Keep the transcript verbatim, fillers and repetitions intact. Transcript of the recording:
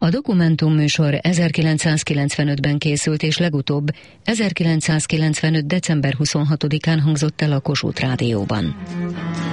A dokumentumműsor ezerkilencszázkilencvenötben készült, és legutóbb ezerkilencszázkilencvenöt. december huszonhatodikán hangzott el a Kossuth Rádióban.